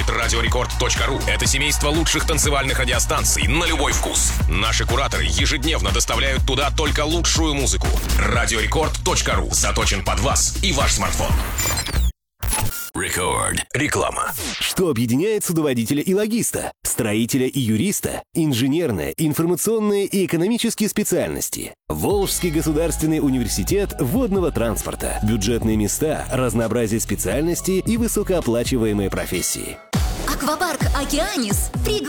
знает радиорекорд.ру. Это семейство лучших танцевальных радиостанций на любой вкус. Наши кураторы ежедневно доставляют туда только лучшую музыку. Радиорекорд.ру заточен под вас и ваш смартфон. Рекорд. Реклама. Что объединяет судоводителя и логиста, строителя и юриста, инженерные, информационные и экономические специальности? Волжский государственный университет водного транспорта. Бюджетные места, разнообразие специальностей и высокооплачиваемые профессии. Аквапарк «Океанис»